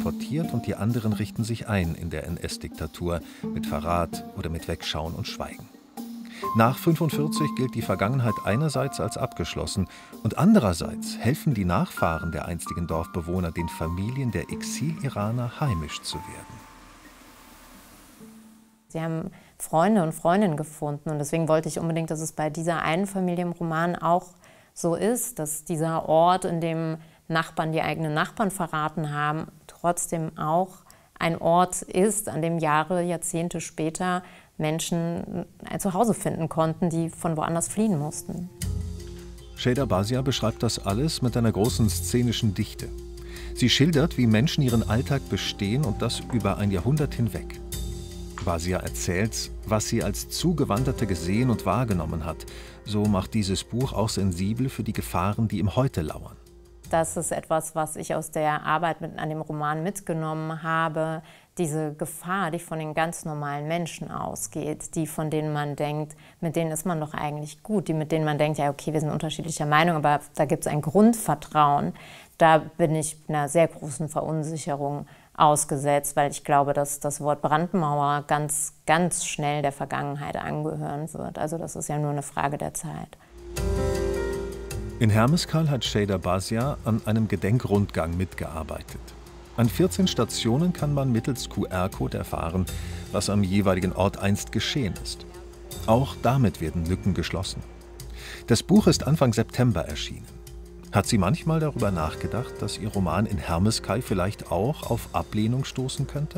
deportiert und die anderen richten sich ein in der NS-Diktatur mit Verrat oder mit Wegschauen und Schweigen. Nach 1945 gilt die Vergangenheit einerseits als abgeschlossen und andererseits helfen die Nachfahren der einstigen Dorfbewohner den Familien der Exil-Iraner heimisch zu werden. Sie haben Freunde und Freundinnen gefunden und deswegen wollte ich unbedingt, dass es bei dieser einen Familie im Roman auch so ist, dass dieser Ort, in dem Nachbarn die eigenen Nachbarn verraten haben, trotzdem auch ein Ort ist, an dem Jahre, Jahrzehnte später Menschen ein Zuhause finden konnten, die von woanders fliehen mussten. Sheyda Bazia beschreibt das alles mit einer großen szenischen Dichte. Sie schildert, wie Menschen ihren Alltag bestehen und das über ein Jahrhundert hinweg. Bazia erzählt, was sie als Zugewanderte gesehen und wahrgenommen hat. So macht dieses Buch auch sensibel für die Gefahren, die ihm heute lauern. Das ist etwas, was ich aus der Arbeit an dem Roman mitgenommen habe. Diese Gefahr, die von den ganz normalen Menschen ausgeht, die, von denen man denkt, mit denen ist man doch eigentlich gut, die, mit denen man denkt, ja okay, wir sind unterschiedlicher Meinung, aber da gibt es ein Grundvertrauen. Da bin ich einer sehr großen Verunsicherung ausgesetzt, weil ich glaube, dass das Wort Brandmauer ganz, ganz schnell der Vergangenheit angehören wird. Also das ist ja nur eine Frage der Zeit. In Hermeskeil hat Sheyda Bazia an einem Gedenkrundgang mitgearbeitet. An 14 Stationen kann man mittels QR-Code erfahren, was am jeweiligen Ort einst geschehen ist. Auch damit werden Lücken geschlossen. Das Buch ist Anfang September erschienen. Hat sie manchmal darüber nachgedacht, dass ihr Roman in Hermeskeil vielleicht auch auf Ablehnung stoßen könnte?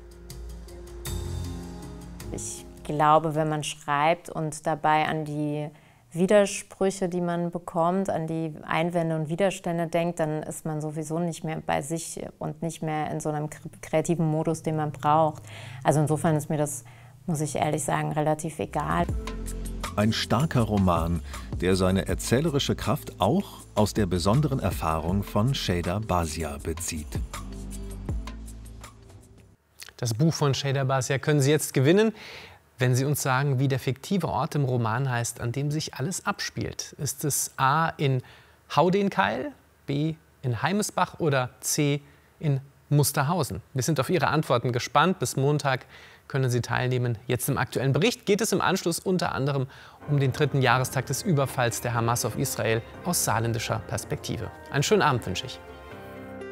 Ich glaube, wenn man schreibt und dabei an die Widersprüche, die man bekommt, an die Einwände und Widerstände denkt, dann ist man sowieso nicht mehr bei sich und nicht mehr in so einem kreativen Modus, den man braucht. Also insofern ist mir das, muss ich ehrlich sagen, relativ egal. Ein starker Roman, der seine erzählerische Kraft auch aus der besonderen Erfahrung von Sheyda Bazia bezieht. Das Buch von Sheyda Bazia können Sie jetzt gewinnen, wenn Sie uns sagen, wie der fiktive Ort im Roman heißt, an dem sich alles abspielt. Ist es A in Haudenkeil, B in Heimesbach oder C in Musterhausen? Wir sind auf Ihre Antworten gespannt. Bis Montag können Sie teilnehmen. Jetzt im aktuellen Bericht geht es im Anschluss unter anderem um den 3. Jahrestag des Überfalls der Hamas auf Israel aus saarländischer Perspektive. Einen schönen Abend wünsche ich.